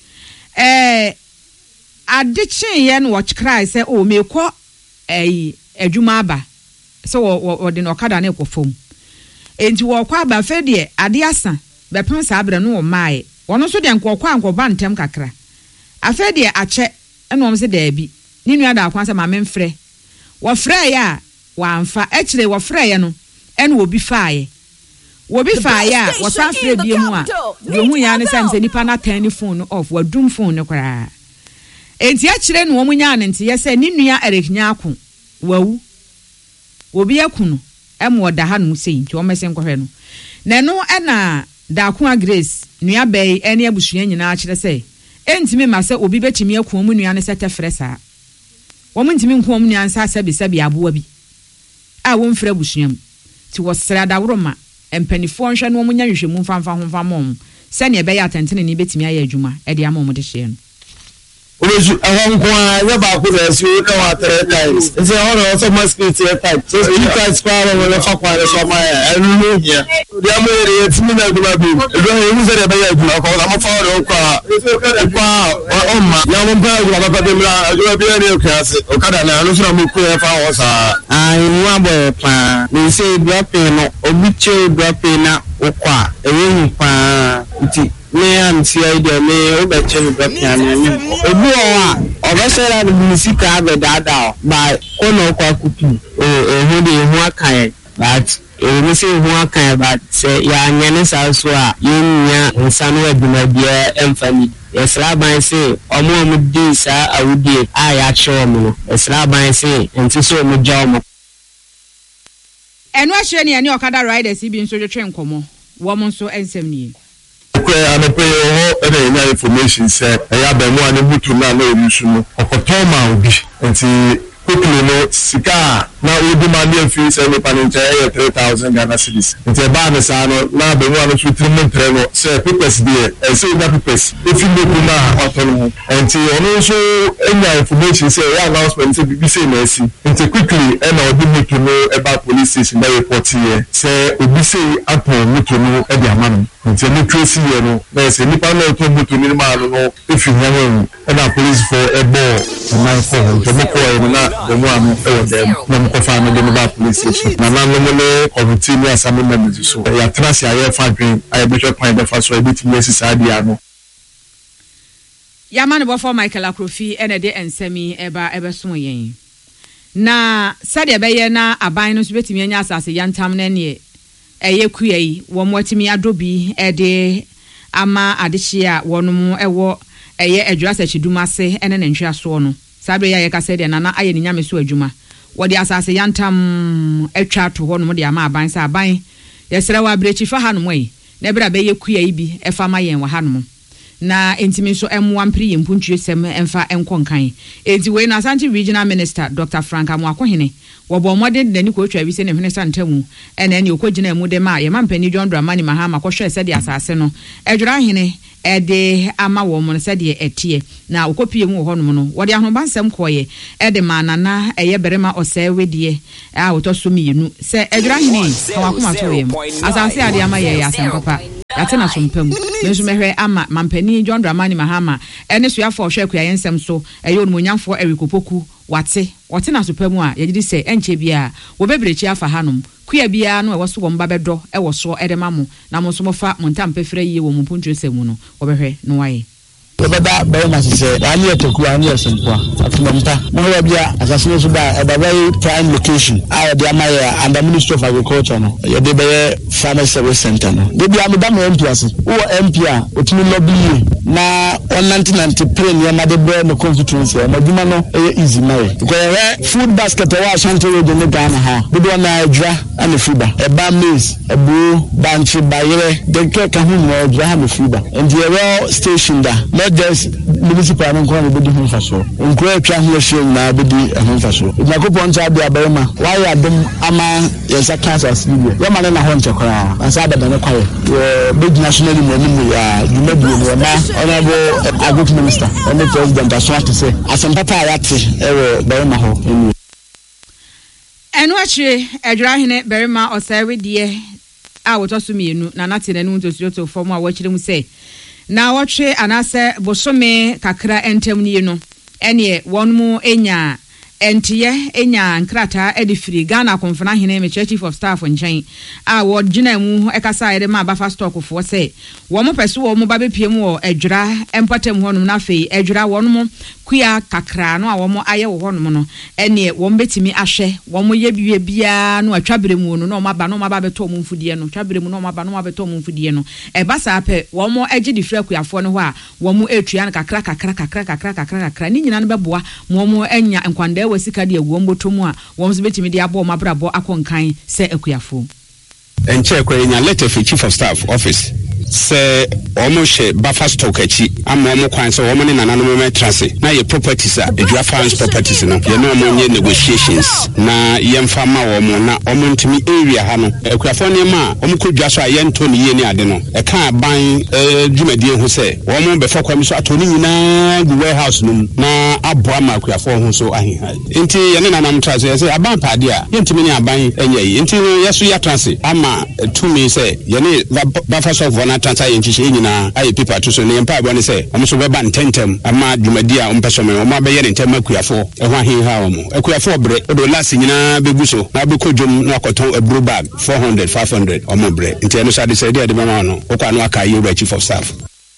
adechen ye no wo krai se o mekọ adwuma aba so wo de no kada na ekofom enti wo kwa aba fe de ade asa bepem sa abre no wo mae wono so de nkokwa ankoba ntem kakra afa de ache eno om se da bi ni nua da akwa se ma memfrɛ wo frɛ ya wa amfa ekire wo frɛ ya no eno obi faaye a wo san frɛ bi mu a de hu ya ne sam se nipa na tan ni phone off wa dum phone ne kora enti ekire no wo munya ne nti ye se ni nua Eric Nyako wawu obi akunu emo da ha no sei nti o mese nkɔhwɛ no na no ɛna da akwa Grace nua bɛyi ene abusua nyina akire se entimi ma se obi betimi akun mu nua ne se tefrɛ saa wo mu ntimi nkun mu nua nsa sabi aboa bi a wo mfrɛ abusua mu ti wo sra da woroma empanifo nhwɛ no mu nya hwehwɛ mu mfanfa honfa mom se ne ɛbɛyɛ atentene ne betimi ayɛ adwuma ɛde ama mo de hye no Oju ahonkwa ya ba ko da si o na wa 3 times. Nse ho so masquerade type. So you guys power wala fa kwa so ma enu no hia. Dia mo re timi na gba bi. Do he mu se ba ya gba ko na mo fa ro kwa o ma na mo ba gba ba be mra ajo bi ni o class. O kada na no so na mo ko e fa wo sa. Ai mu abo pa. Ni se drop no obi che drop na okwa. Ewe pa nti me am si idea me o be che drop na ni. Obu owa obesera the municipal be dada by kono kwa kupi hu de hu akan but we say hu akan but say ya nyane sa so a yenya nsano aduma bia emfani esra ban say omo di sa awudie a ya chewo mo esra ban say enti so mo jaw mo enu ahwe ne okada riders bi nso twetwe nkomo wo mo nso ensem ni I'm a prayer and information said, I have been one of to know you Okotoma will be until quickly no Sika. Now we demand the fees and the Paninja 3,000 Ghana cedis. It's a banasano, now the one of 3 months, say, purpose there, and say that purpose. If you look now, autonomy, until also any information say, announcement, say, BBC Mercy, until quickly, and I'll be need to know about police station that report here. Say, we say, Apple, need to know every man. Until you trace here, no, there's a nipa no to move to Nirma, no, if you have and our police for a ball, and my phone, to make the one of them. Family about police station. Na no committee as some members so. Ya trust ya 5 I bishop point the first so bit message ade ano. Yamane bofo Michael Akrofi ene de ensemi eba ebeso yen. Na sade beye na aban no so betimi anya asase yantam na ne eye kuyi wo motimi adobi ede ama adehye a wonom ewo eye adwura sachiduma se ene ne ntwa so no. Sabe ya yeka sade na aye ne nyame so adwuma. Wodi asase yantam atwa to ho no de ama aban sa aban yesere wa brechi fa hanom yi na bra beye kuyi bi efa ma yen wa hanom. Na intimi so M1 yimpuntu sem emfa enkonkan enti we na Asante Regional Minister Dr. Frank Amwakohene wobo modern dani ko twa bi se ne minister ntamu ene ne okogina mu de ma ye mampani John Dramani Mahama ko hwe se de asase no edwura hene ede ama wo mo se de etie na okopie mu ho no no wo de ahobansem koye ede manana eye berema osewedie a otoso mienu se edwura hene awakoma to yem asase ade ama ye asem papa Yatena sompem menso mehwe ama mampani John Dramani Mahama ene so yafo hwe akua yensem so eyo onmunyamfo Erikopoku wate na sopem a yegidi se enche bia wo bebrechi afa hanom kua bia no ewo so wo mba bedo ewo so edema na mo so mofa montampefre yie wo mpuntu semu no wo behwe no waye Baba Bayama said, I need to go and yes, and Afumanta. Mohabia, as a senior at a very prime location. I am the Minister of Agriculture. The Farmer Service Center. Maybe I'm a damn MPS. Who MPR, which will lobby now on 1990 premier, Mother Bear, no constituency. Madumano, easy marry. Because food basket, I was Shanto in the Ghana. We don't know and the Fuba. A bam maize, a blue, banshee, bayre, the Kahun, or Jaham Fuba. And the rail station there. Not just municipal and Kwan Bidi Hunfaso. Unkwe Trahu Shim na Bidi Hunfaso. Nakupo Nchabi Abema, why are them Ama Yasa Kansas Libya? Yaman and a Honcha Kra, and Sada Banakwa, big nationally money, you may be honorable Agriculture Minister, and the President, as what to say, as an Papa Yati, Bermaho. And watch Edrahine Berma or Sarah dear. I would also mean Nanati and Unto for more watching them say. Na watche anase bosome kakra entem ni no ene wonmu enya entiye enya nkrata edifiri Ghana konfana hene me chief of staff nchen a wo gina mu ekasa ede ma bafa stock fo se wo mo pese wo mo ba bepiem wo edwura empatem honum na fei edwura wonmu kuya kakra no a wo mo aye wo honum no ene wo mbetimi ahwe wo mo ye biwe bia no atwabere mu no ma ba beto mo mfudie no twabere mu no ma beto mo mfudie no e basa ape wo mo agi difiri akuyafo no ho a wo mo etua no kakra ni nyina no beboa mo enya nkwanda wasika de aguo mbotomu a wo so betimi de abo mabrabo akonkan se akuyafo enche kwenya letter for chief of staff office se almost buffer stock achi am kwan se wo ne nananom me trase na ye properties a edua fans properties no ye no mo nye negotiations na ye mfa ma wo mo na o mo ntimi area ha no akuyafo ne ma o mo kodua so a ye nto ne ye ni ade no e kan ban dwumadie ho se wo mo be fa kwam so ato ni nyina gu warehouse no na aboa ma akuyafo ho so aheha enti ye ne nanam trase ye se aban pade a ye ntimi ni aban enya yi enti ye so ya trase ama to me say ye ne buffer stock na transfer yenchiche nyina aye paper to so ne mpa abo ne say omo so beba ntentem ama dwumadi a ompese me omo abaye ne ntem akuyafo ehwa hinha omo akuyafo bre odo last nyina begu so na bekodwom na akoton abro bag 400 500 omo bre nti eno sa de say de mama no okwa no aka ye chief of staff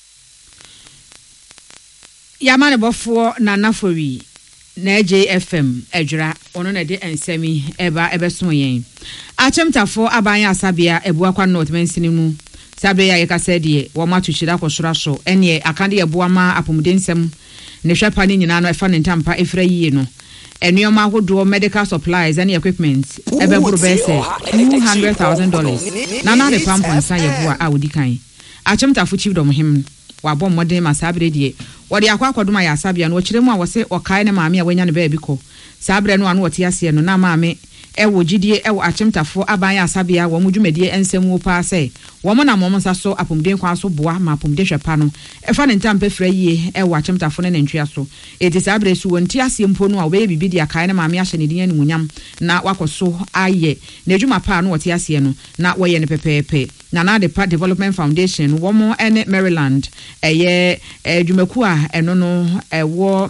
Yamane bofo na nafori na JFM edwura ono na de ensemi eba ebeso yen achemtafo abanya asabia ebuakwa north mensinimu sabe ya yeka de wo matuchira kwosora so ene akande ebuama apomudensem ne hwepa ni nyina no efa ne ntampa efra yie no enuoma ahodo medical supplies and equipment ebeburu bese $200,000 na de pampo nsa yebua a odikan achemtafo chief dom him wabɔ modern masabre die wɔde akwakodoma ya asabia no wɔkyerɛ mu a wɔse ɔkae ne maame a wanya ne baabi kɔ sabre no anu wɔte ase no na maame ewo gidie ewo achemtafo aban asabia wo mudwumadie ensemu pa sɛ wo mo na mo nsa so apomden kwa so boa ma apomde hwepa no efa ne ntampa fra yie ewo achemtafo ne ntwea so eti sabre su wonti ase mpo no a we bibi dia kae ne maame ahye ne din animunyam na wakoso aye na adwuma pa no wɔte ase no na wo ye ne pepepe na the Park Development Foundation wo mo ene Maryland eye adwumaku a eno no ewo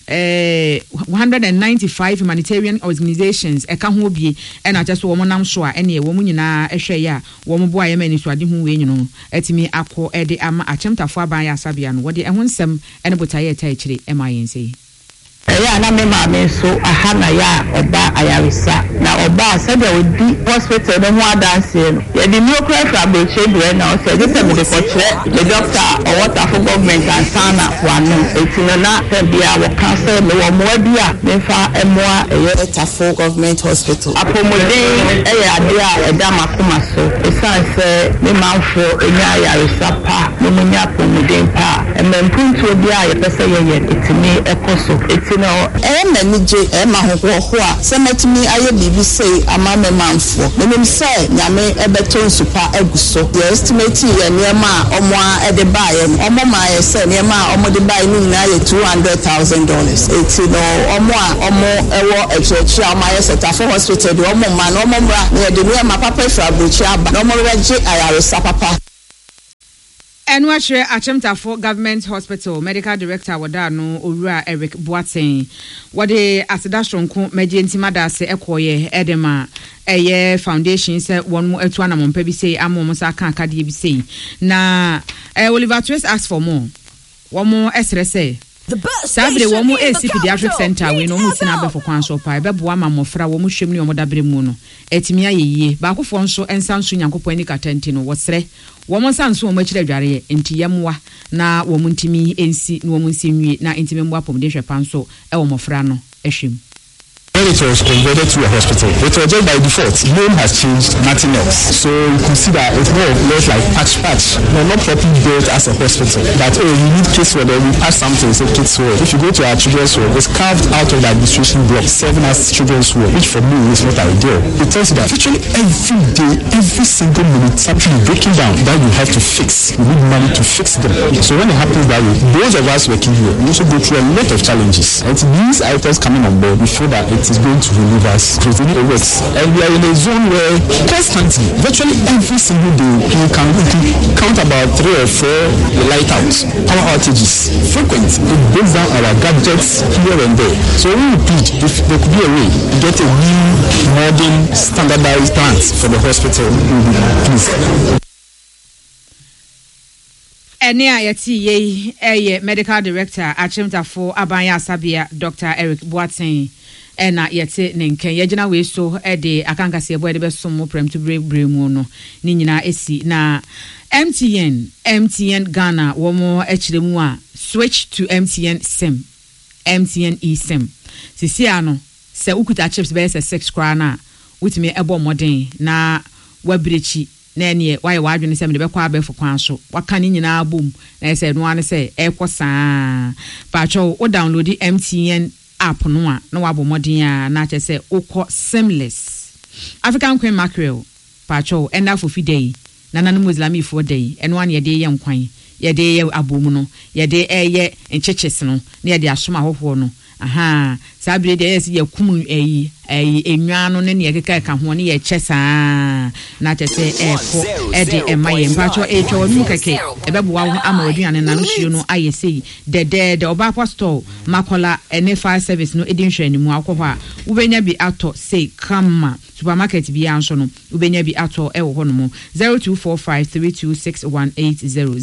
195 humanitarian organizations eka ho bie ena akyɛ so wɔn nam so a ene wɔn nyinaa ehwɛ ya wɔn boa yɛ mani so ade ho we nyino etimi akɔ ede ama akyemtafo aban ya asabea no wɔde ɛho nsɛm ene botaye eta ekyire ema yɛn sei ya na me maame so aha na ya oba ayaresa na oba said we di hospital no ho adanse no ye di nuclear fabrication do na o say dey tell me the doctor or what for government and sana wano etino na bia wo cancel me wo mo bia me fa emoa etafo government hospital apomode ya ade a eda makoma so esanse me manfo enya ayaresa pa me munya apomode pa emempuntu bia ye pese ye etimi ekoso no manage ma ho a semetimi aye bibi say ama me manfo menim say nyame ebeto nsupa aguso the estimate ye niema omo a de bae omo ma ye say niema omo de bae ni na ye $200,000 eti no omo a omo ewo echechi ama ye Setafo hospital de omo ma no omo bra na de niema papa fra brochi aba no omo reje ayaresa papa Enwachre Achemtafo Government Hospital Medical Director Wadano Owura Eric Boateng wade asedastronko mejentimada se ekoye edema eye foundation se wonu etu anamompa bi sei amom sa kan akade bi sei na Oliver Twist asked for more womo esre say Sabre womo AC Pediatric Center we no mutina be for kwan so pa be boa mamofra womo hwem ne womo dabre mu no etimi ayeye ba akofo nso ensanso nyankopon ni katenti no wosre womo sanso womo akire dware enti yemwa na womo ntimi ensi na womo nsinwie na ntimi mbo apom de hwepa nso e womofra no ehwem. When it was converted to a hospital, it was just by default. Name has changed, nothing else. So you can see that it's more or less like patch. No, not properly built as a hospital. That, you need kids where we patch something, so kids ward. If you go to our children's ward, it's carved out of the administration block, serving as children's ward, which for me is not ideal. It tells you that virtually every day, every single minute, something is breaking down that you have to fix. You need money to fix them. So when it happens that way, those of us working here, we also go through a lot of challenges. And these items coming on board, we feel that it is going to relieve us creating the works. And we are in a zone where constantly, virtually every single day, you can count about 3 or 4 light outs, power outages, frequent. It breaks down our gadgets here and there. So we repeat, if there could be a way to get a new, modern, standardized plant for the hospital, please. Enia yeti medical director Achemtafo Abanya Asabea Dr. Eric Boateng ena yete nenken yegina we so de akankase ebo de besom mo prem to bre mu no ni nyina esi na MTN Ghana wo mo akire mu a switch to MTN SIM MTN eSIM sisi ano se ukuta chips be 6 kra na wutime ebo modern na wabrechi na ene why wadwene se me de bekwa abefo kwan so waka ni nyina bom na se no ane se ekosa pacho o download MTN app no a na wabo modern a na che se ukọ seamless African Queen Mackerel pacho enda for day na nanu Islami for day eno an ye de ye nkwan ye de ye abomu no ye de eye enchechese no na ye de asoma hoho no aha sabre de yes ye kum enwa no ne ye keka ka ho ne ye chesa na che se eko ede emaye mpacho etwa nu keke ebeboa ho ama aduane na no suo no ayesei de oba pastor makola ene fire service no edin hwani mu akọ ho a ubenya bi ato sei kama supermarket bi anso no ubenya bi ato e wo ho no mo 0245326180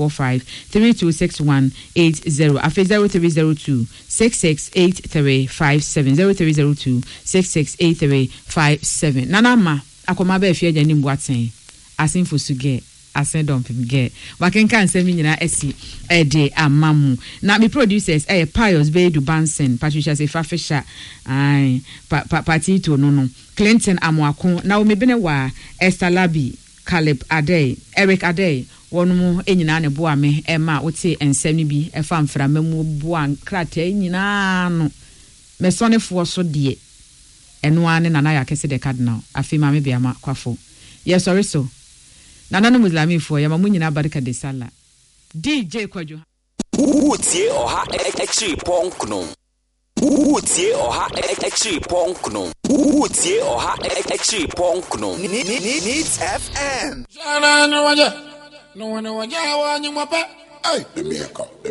0245326180 afi 0302 668357 0302-668357. Nanama, akoma be fie jani Boateng. Asin fosuge, asin dompim ge. Wakenka nsemi nyina esi ede amamu. Na mi producers Pius Bedu Bansen, Patricia Sefafisha, Patito no. Clinton Amwako, Naomi Benewa, Esther Labi, Caleb Ade, Eric Ade. Wonumu enyina ne boa me ema wote ensemi bi efa mfra memu boa krata enyina no mesonefo so de eno ane nana ya kese de cardinal afi ma me bia ma kwafo yes sorry so nana no Islami fo ya ma munyina barka de sala DJ Kwadwo Utie oha extra ponkno Utie oha extra ponkno Utie oha extra ponkno Needs FM No one wanya wanyuma pa. Hey, let me go.